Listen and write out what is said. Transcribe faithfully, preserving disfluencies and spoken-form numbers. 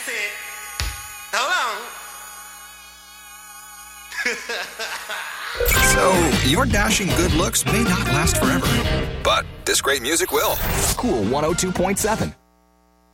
That's it. Hold on. So, your dashing good looks may not last forever, but this great music will. Cool one oh two point seven.